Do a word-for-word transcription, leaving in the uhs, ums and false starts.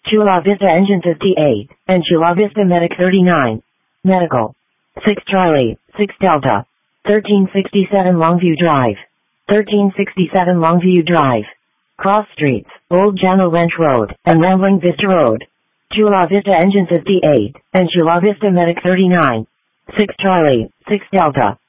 Chula Vista Engine fifty-eight, and Chula Vista Medic thirty-nine. Medical. six Charlie, six Delta. thirteen sixty-seven Longview Drive. thirteen sixty-seven Longview Drive. Cross Streets, Old Jano Ranch Road, and Rambling Vista Road. Chula Vista Engine fifty-eight, and Chula Vista Medic thirty-nine. six Charlie, six Delta.